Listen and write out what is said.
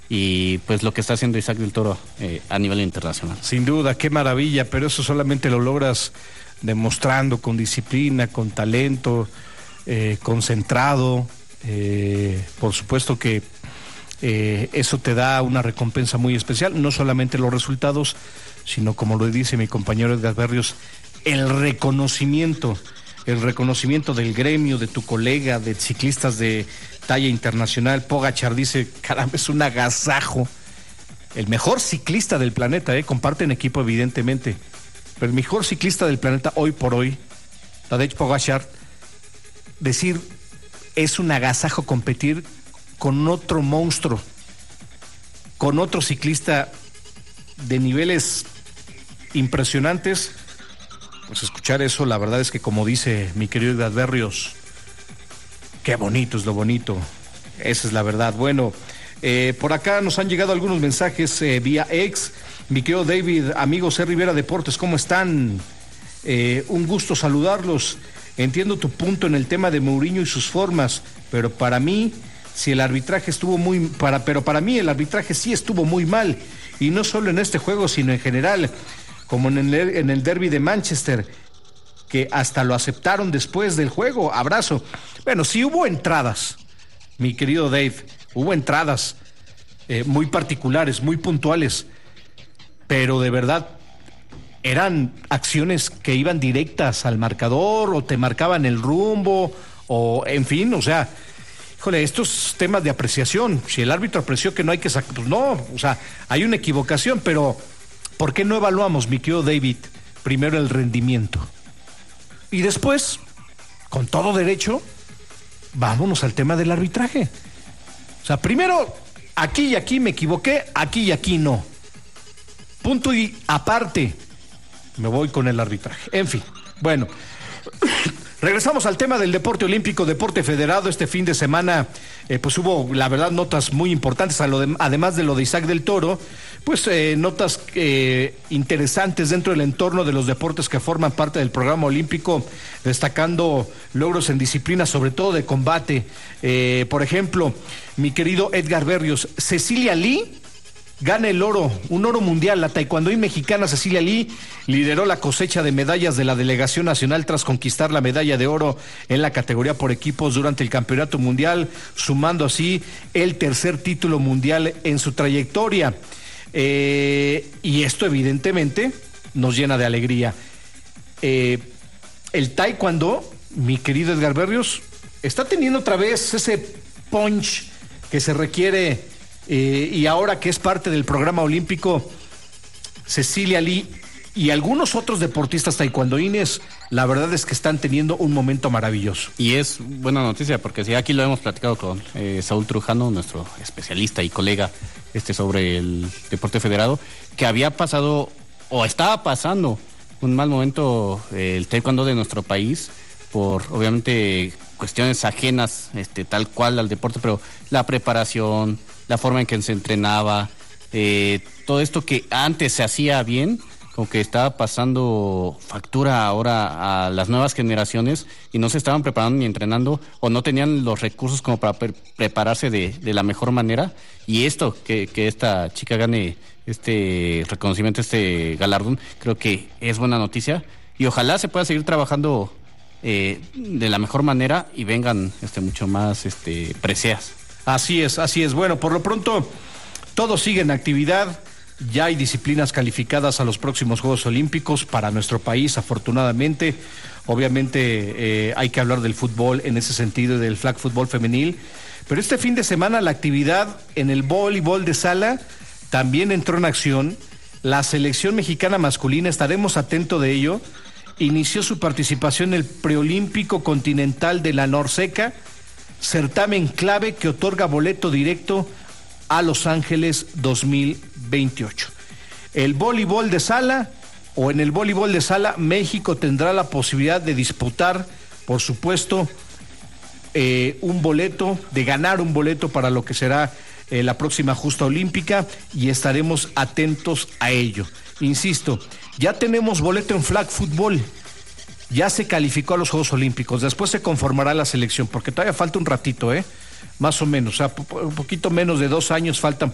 y pues lo que está haciendo Isaac del Toro a nivel internacional. Sin duda, qué maravilla, pero eso solamente lo logras demostrando con disciplina, con talento, concentrado. Por supuesto que eso te da una recompensa muy especial, no solamente los resultados, sino, como lo dice mi compañero Edgar Berrios, el reconocimiento del gremio, de tu colega, de ciclistas de talla internacional. Pogačar dice, caramba, es un agasajo. El mejor ciclista del planeta, comparten equipo evidentemente, pero el mejor ciclista del planeta hoy por hoy, Tadej Pogačar, decir, es un agasajo competir con otro monstruo, con otro ciclista de niveles impresionantes. Pues escuchar eso, la verdad es que, como dice mi querido Edgar Berrios, qué bonito es lo bonito. Esa es la verdad. Bueno, por acá nos han llegado algunos mensajes vía ex. Mi querido David, amigos Rivera Deportes, ¿cómo están? Un gusto saludarlos. Entiendo tu punto en el tema de Mourinho y sus formas, pero para mí, el arbitraje sí estuvo muy mal, y no solo en este juego, sino en general, como en el derbi de Manchester, que hasta lo aceptaron después del juego. Abrazo. Bueno, sí hubo entradas, mi querido Dave, hubo entradas muy particulares, muy puntuales, pero de verdad eran acciones que iban directas al marcador, o te marcaban el rumbo, o en fin, o sea, híjole, estos temas de apreciación. Si el árbitro apreció que no hay que sacar, pues no, o sea, hay una equivocación, pero ¿por qué no evaluamos, mi querido David, primero el rendimiento? Y después, con todo derecho, vámonos al tema del arbitraje. O sea, primero, aquí y aquí me equivoqué, aquí y aquí no. Punto y aparte, me voy con el arbitraje. En fin, bueno, regresamos al tema del deporte olímpico, deporte federado. Este fin de semana, pues hubo, la verdad, notas muy importantes, además de lo de Isaac del Toro, pues notas interesantes dentro del entorno de los deportes que forman parte del programa olímpico, destacando logros en disciplinas, sobre todo de combate. Por ejemplo, mi querido Edgar Berrios, Cecilia Lee gana el oro, un oro mundial. La taekwondoín mexicana Cecilia Lee lideró la cosecha de medallas de la delegación nacional tras conquistar la medalla de oro en la categoría por equipos durante el campeonato mundial, sumando así el tercer título mundial en su trayectoria. Y esto evidentemente nos llena de alegría. El taekwondo, mi querido Edgar Berrios, está teniendo otra vez ese punch que se requiere. Y ahora que es parte del programa olímpico, Cecilia Lee y algunos otros deportistas taekwondoines, la verdad es que están teniendo un momento maravilloso. Y es buena noticia, porque sí, aquí lo hemos platicado con Saúl Trujano, nuestro especialista y colega sobre el deporte federado, que había pasado o estaba pasando un mal momento el taekwondo de nuestro país, por obviamente cuestiones ajenas tal cual al deporte, pero la preparación, la forma en que se entrenaba, todo esto que antes se hacía bien, como que estaba pasando factura ahora a las nuevas generaciones, y no se estaban preparando ni entrenando, o no tenían los recursos como para prepararse de la mejor manera. Y esto, que esta chica gane este reconocimiento, este galardón, creo que es buena noticia, y ojalá se pueda seguir trabajando de la mejor manera y vengan mucho más preseas. Así es. Bueno, por lo pronto, todo sigue en actividad. Ya hay disciplinas calificadas a los próximos Juegos Olímpicos para nuestro país, afortunadamente. Obviamente hay que hablar del fútbol en ese sentido, del flag fútbol femenil. Pero este fin de semana la actividad en el voleibol de sala también entró en acción. La selección mexicana masculina, estaremos atentos de ello, inició su participación en el preolímpico continental de la Norseca, certamen clave que otorga boleto directo a Los Ángeles 2028. El voleibol de sala, o en el voleibol de sala, México tendrá la posibilidad de disputar, por supuesto, de ganar un boleto para lo que será la próxima justa olímpica, y estaremos atentos a ello. Insisto, ya tenemos boleto en flag fútbol. Ya se calificó a los Juegos Olímpicos, después se conformará la selección, porque todavía falta un ratito, más o menos, o sea, un poquito menos de 2 años faltan